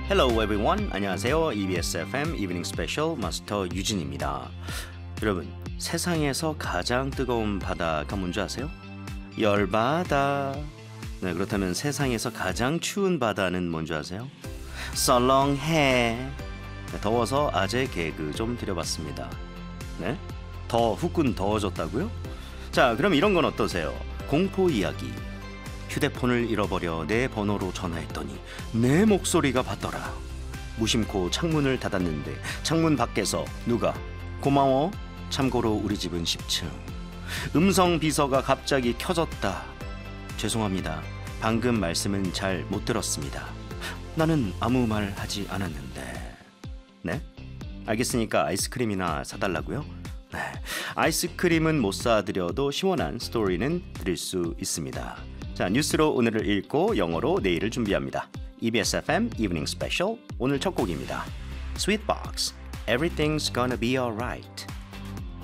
Hello everyone. 안녕하세요. EBS FM Evening Special 마스터 유진입니다. 여러분, 세상에서 가장 뜨거운 바다가 뭔지 아세요? 열바다. 네, 그렇다면 세상에서 가장 추운 바다는 뭔지 아세요? 썰렁해. 네, 더워서 아재 개그 좀 드려봤습니다. 네? 더 후끈 더워졌다고요? 자, 그럼 이런 건 어떠세요? 공포 이야기. 휴대폰을 잃어버려 내 번호로 전화했더니 내 목소리가 받더라. 무심코 창문을 닫았는데 창문 밖에서 누가 고마워? 참고로 우리 집은 10층. 음성 비서가 갑자기 켜졌다. 죄송합니다. 방금 말씀은 잘 못 들었습니다. 나는 아무 말 하지 않았는데. 네? 알겠으니까 아이스크림이나 사달라고요? 네. 아이스크림은 못 사드려도 시원한 스토리는 들을 수 있습니다. 자, 뉴스로 오늘을 읽고 영어로 내일을 준비합니다. EBS FM Evening Special 오늘 첫 곡입니다. Sweetbox, Everything's Gonna Be Alright.